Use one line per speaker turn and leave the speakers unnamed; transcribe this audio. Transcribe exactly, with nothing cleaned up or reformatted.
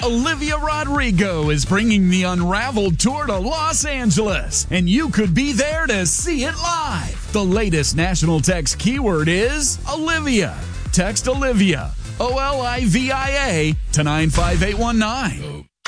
Olivia Rodrigo is bringing the Unraveled tour to Los Angeles, and you could be there to see it live. The latest national text keyword is Olivia. Text Olivia, O L I V I A, to nine five eight one nine.